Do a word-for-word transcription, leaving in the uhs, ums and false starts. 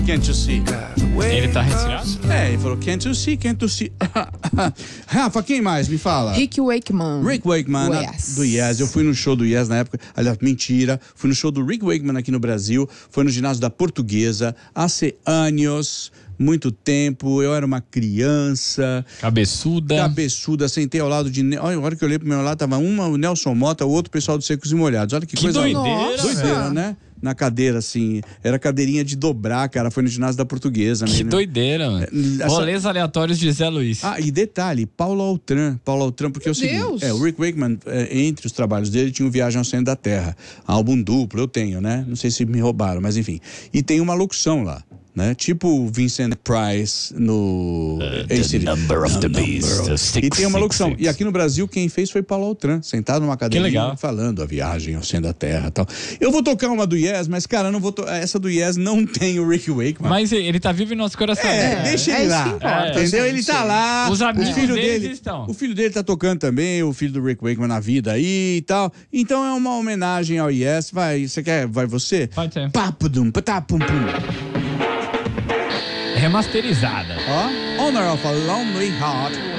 Can't you see? Ele tá resfriado? É, ele falou, can't you see, can't you see? Rafa, quem mais? Me fala. Rick Wakeman. Rick Wakeman, do na- Yes. do Yes. Eu fui no show do Yes na época. Aliás, mentira. Fui no show do Rick Wakeman aqui no Brasil. Foi no ginásio da Portuguesa. Há anos, muito tempo. Eu era uma criança. Cabeçuda. Cabeçuda. Sentei ao lado de... Olha, a hora que eu olhei pro meu lado, tava uma, o Nelson Mota, o outro pessoal do Secos e Molhados. Olha que, Que coisa... doideira, Doideira, velho. né? Na cadeira, assim. Era cadeirinha de dobrar, cara. Foi no ginásio da Portuguesa. Que né? doideira, mano. Essa- Rolês aleatórios de Zé Luiz. Ah, e detalhe, Paulo Altran. Paulo Altran, porque é o seguinte, Deus! é, o Rick Wakeman, é, entre os trabalhos dele, tinha o Viagem ao Centro da Terra. Álbum duplo, eu tenho, né? Não sei se me roubaram, mas enfim. E tem uma locução lá, né? Tipo o Vincent Price no... Esse- number of the beast, of- six, E tem uma six, locução. six. E aqui no Brasil, quem fez foi Paulo Altran, sentado numa cadeira legal. falando a Viagem ao Centro da Terra e tal. Eu vou tocar uma do Yes, mas, cara, eu não vou to... essa do Yes não tem o Rick Wakeman. Mas ele tá vivo em nosso coração. É, deixa é ele isso lá. que importa, entendeu? gente. Ele tá lá. Os amigos o filho deles dele estão. O filho dele tá tocando também, o filho do Rick Wakeman na vida aí e tal. Então é uma homenagem ao Yes. Vai, você quer? Vai você? Pode ser. Papudum, patapum, pum. Remasterizada. Ó, Honor of a Lonely Heart.